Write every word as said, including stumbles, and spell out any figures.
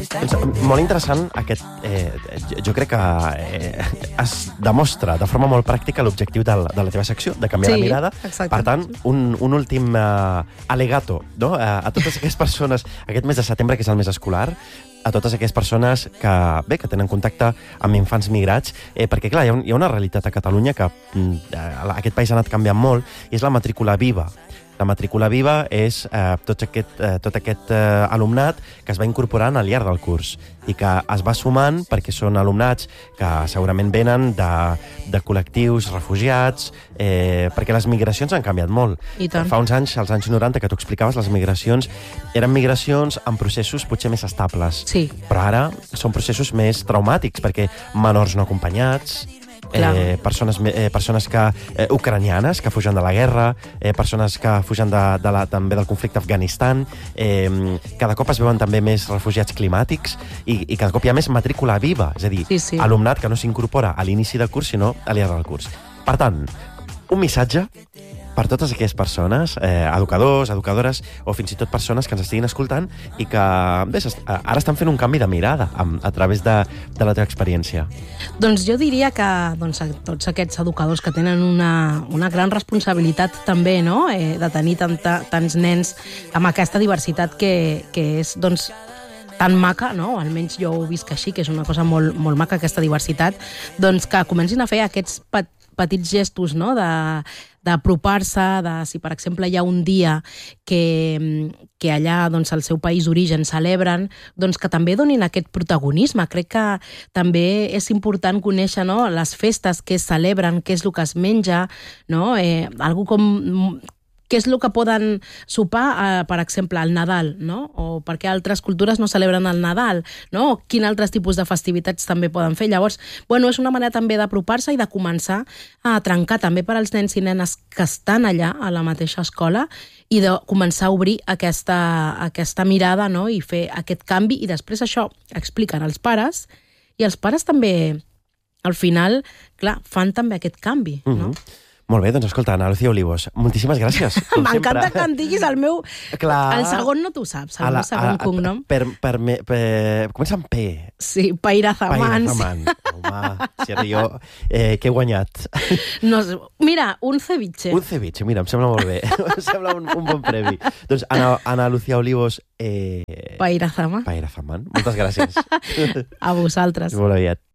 eh? Doncs, molt interessant aquest... Eh, jo crec que eh, es demostra de forma molt pràctica l'objectiu de, la- de la teva secció, de canviar Sí, la mirada. exacte. Per tant, un, un últim eh, alegato, no? A, a totes aquestes persones, aquest mes de setembre, que és el mes escolar, a totes aquelles persones que, bé, que tenen contacte amb infants migrats, eh, perquè, clar, hi ha, un, hi ha una realitat a Catalunya que mm, eh, aquest país ha anat canviant molt, i és la matrícula viva. La matrícula viva és eh, tot aquest, eh, tot aquest eh, alumnat que es va incorporant al llarg del curs i que es va sumant perquè són alumnats que segurament venen de, de col·lectius refugiats, eh, perquè les migracions han canviat molt. I tant. Fa uns anys, als anys noranta, que tu explicaves, les migracions eren migracions amb processos potser més estables. Sí. Però ara són processos més traumàtics, perquè menors no acompanyats, Clar. eh, persones, me- eh, persones que, eh, ucranianes que fugen de la guerra, eh, persones que fugen de, de la, també del conflicte a Afganistan, eh, cada cop es veuen també més refugiats climàtics i, i cada cop hi ha més matrícula viva, és a dir, Sí, sí. alumnat que no s'incorpora a l'inici del curs, sinó al llarg del curs. Per tant, un missatge per totes aquelles persones, eh, educadors, educadores, o fins i tot persones que ens estiguin escoltant i que bé, s'est- ara estan fent un canvi de mirada a, a través de, de la teva experiència. Doncs jo diria que doncs, a tots aquests educadors que tenen una, una gran responsabilitat també, no?, eh, de tenir tanta, tants nens amb aquesta diversitat que, que és, doncs, tan maca, no? Almenys jo ho visc així, que és una cosa molt, molt maca, aquesta diversitat, doncs que comencin a fer aquests pet, petits gestos, no?, de d'apropar-se, de si per exemple hi ha un dia que, que allà doncs, al seu país d'origen celebren, doncs que també donin aquest protagonisme. Crec que també és important conèixer, no?, les festes que es celebren, què és el que es menja, no? Eh, algú com què és el que poden sopar, eh, per exemple, al Nadal, no? O perquè altres cultures no celebren el Nadal, no? O quin altres tipus de festivitats també poden fer. Llavors, bueno, és una manera també d'apropar-se i de començar a trencar també per als nens i nenes que estan allà a la mateixa escola i de començar a obrir aquesta, aquesta mirada, no?, i fer aquest canvi, i després això expliquen als pares, i els pares també, al final, clar, fan també aquest canvi, no? Mhm. Molt bé, doncs escolta, Ana Lucía Olivos, moltíssimes gràcies. com M'encanta sempre. que em diguis el meu... Clar. El segon no t'ho saps, el A la- meu segon a- a- cognom. Per, per, me- per, comença amb P. Sí, Pairazamans. Pairazamán. Home, si ara jo... Eh, què he guanyat? No, sé, mira, un ceviche. Un ceviche, mira, em sembla molt bé. em sembla un, un bon premi. Doncs Ana, Ana Lucía Olivos... Eh, Pairazama. Pairazamán. Moltes gràcies. A vosaltres. Molt aviat.